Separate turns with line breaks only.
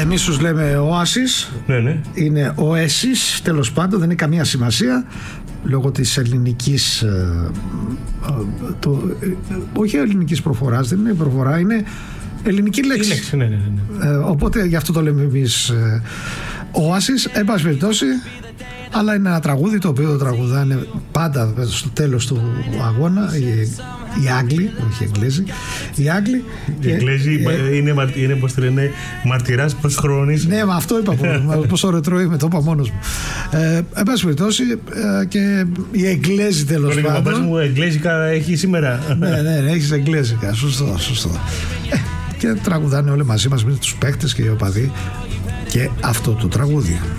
Εμείς τους λέμε Oasis.
Ναι.
Είναι Oasis, τέλος πάντων, δεν έχει καμία σημασία λόγω της ελληνικής όχι ελληνικής προφοράς, δεν είναι προφορά, είναι ελληνική λέξη.
Ναι.
Οπότε γι' αυτό το λέμε εμείς Oasis, εν πάση περιπτώσει. Αλλά είναι ένα τραγούδι το οποίο το τραγουδάνε πάντα στο τέλος του αγώνα οι Άγγλοι, όχι οι Εγγλέζοι. Οι Άγγλοι.
Οι Εγγλέζοι είναι πώς τη λένε, μαρτυράς προς χρόνης.
Ναι, μα αυτό είπα. Πόσο ρετρό είμαι, το είπα μόνος μου. Εν πάση περιπτώσει, και οι Εγγλέζοι τέλος πάντων.
Πες μου, Εγγλέζικα έχει σήμερα.
Ναι, έχεις Εγγλέζικα. Σωστό. Και τραγουδάνε όλοι μαζί μας με τους παίκτες και οι οπαδοί και αυτό το τραγούδι.